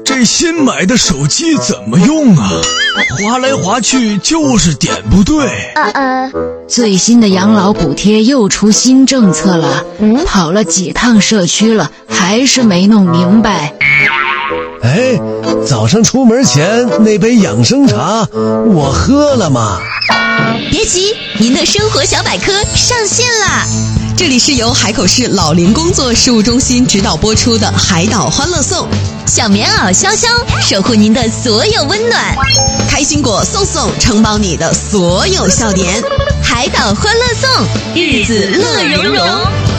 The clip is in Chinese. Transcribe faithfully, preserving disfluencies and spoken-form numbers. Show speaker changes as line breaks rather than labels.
这新买的手机怎么用啊？滑来滑去就是点不对。
呃呃，
最新的养老补贴又出新政策了，
嗯，
跑了几趟社区了，还是没弄明白。
哎，早上出门前那杯养生茶我喝了吗？
别急，您的生活小百科上线啦！这里是由海口市老龄工作事务中心指导播出的《海岛欢乐颂》，
小棉袄潇潇守护您的所有温暖，
开心果送送承包你的所有笑点。
海岛欢乐颂，日子乐融融。